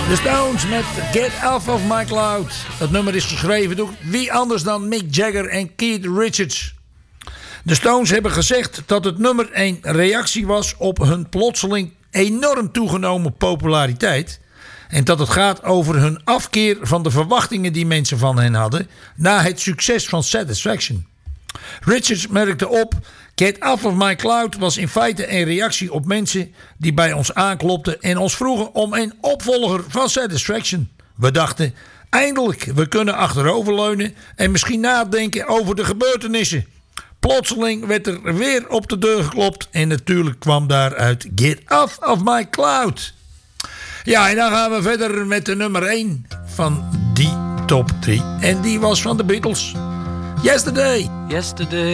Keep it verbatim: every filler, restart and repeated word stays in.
The Stones met Get Off of My Cloud. Het nummer is geschreven door wie anders dan Mick Jagger en Keith Richards. De Stones hebben gezegd dat het nummer een reactie was op hun plotseling enorm toegenomen populariteit. En dat het gaat over hun afkeer van de verwachtingen die mensen van hen hadden na het succes van Satisfaction. Richards merkte op: Get Off of My Cloud was in feite een reactie op mensen die bij ons aanklopten en ons vroegen om een opvolger van Satisfaction. We dachten, eindelijk, we kunnen achteroverleunen en misschien nadenken over de gebeurtenissen. Plotseling werd er weer op de deur geklopt en natuurlijk kwam daaruit Get Off of My Cloud. Ja, en dan gaan we verder met de nummer één van die top drie. En die was van de Beatles. Yesterday. Yesterday